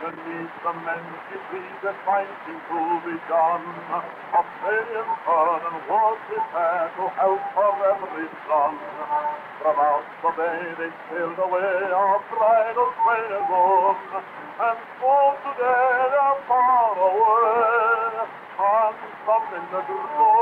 Beneath the many trees that might seem to be done, Australian fern and was prepared to help her every son. From out the bay they sailed away, our bridal train is on, and so today they're far away, and some in the